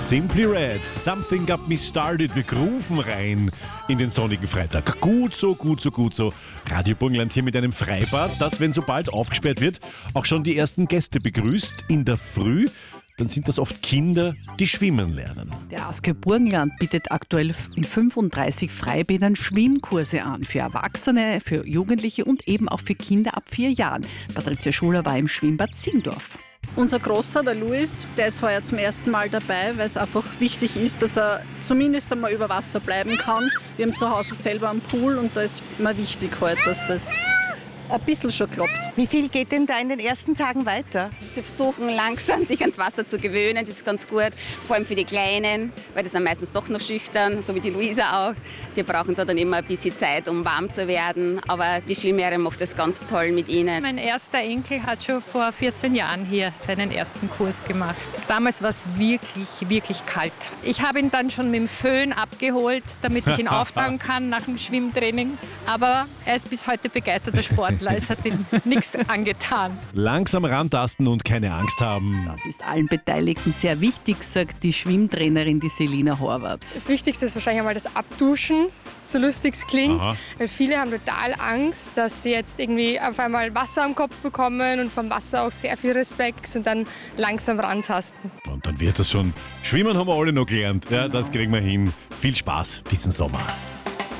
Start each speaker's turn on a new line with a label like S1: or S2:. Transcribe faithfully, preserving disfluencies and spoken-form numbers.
S1: Simply Red, Something Got Me Started. Wir grooven rein in den sonnigen Freitag. Gut so, gut so, gut so. Radio Burgenland hier mit einem Freibad, das, wenn sobald aufgesperrt wird, auch schon die ersten Gäste begrüßt. In der Früh, dann sind das oft Kinder, die schwimmen lernen. Der A S K Burgenland bietet aktuell in fünfunddreißig Freibädern Schwimmkurse an. Für Erwachsene, für Jugendliche und eben auch für Kinder ab vier Jahren. Patricia Schuler war im Schwimmbad Singdorf.
S2: Unser Großer, der Luis, der ist heuer zum ersten Mal dabei, weil es einfach wichtig ist, dass er zumindest einmal über Wasser bleiben kann. Wir haben zu Hause selber einen Pool und da ist mir wichtig heute, dass das ein bisschen schon klappt.
S3: Wie viel geht denn da in den ersten Tagen weiter?
S4: Sie versuchen langsam, sich ans Wasser zu gewöhnen. Das ist ganz gut, vor allem für die Kleinen, weil die sind meistens doch noch schüchtern, so wie die Luisa auch. Die brauchen da dann immer ein bisschen Zeit, um warm zu werden. Aber die Schwimmlehrerin macht das ganz toll mit ihnen.
S5: Mein erster Enkel hat schon vor vierzehn Jahren hier seinen ersten Kurs gemacht. Damals war es wirklich, wirklich kalt. Ich habe ihn dann schon mit dem Föhn abgeholt, damit ich ihn auftauen kann nach dem Schwimmtraining. Aber er ist bis heute begeisterter Sportler. Es hat ihm nichts angetan.
S1: Langsam rantasten und keine Angst haben.
S2: Das ist allen Beteiligten sehr wichtig, sagt die Schwimmtrainerin, die Selina Horvath.
S6: Das Wichtigste ist wahrscheinlich einmal das Abduschen, so lustig es klingt.
S1: Aha.
S6: Weil viele haben total Angst, dass sie jetzt irgendwie auf einmal Wasser am Kopf bekommen und vom Wasser auch sehr viel Respekt und dann langsam rantasten.
S1: Und dann wird das schon. Schwimmen haben wir alle noch gelernt. Ja, das kriegen wir hin. Viel Spaß diesen Sommer.